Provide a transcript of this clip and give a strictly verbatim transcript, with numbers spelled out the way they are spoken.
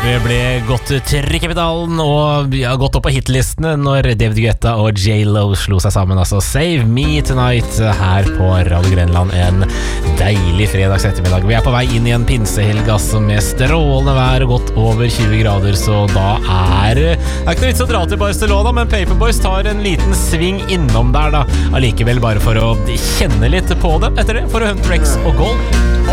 Det ble godt trykk i pedalen og ja, gått opp på hitlistene når David Guetta og J-Lo slo seg sammen. Altså Save Me Tonight her på Radio Grenland en deilig fredags ettermiddag. Vi er på vei inn i en pinsehelg altså, med strålende vær og godt over tjue grader, så da er det er ikke noe vits å dra til Barcelona, men Paperboys tar en liten sving innom der da. Allikevel bare for å kjenne litt på det etter det, for å hente Rex og Gold.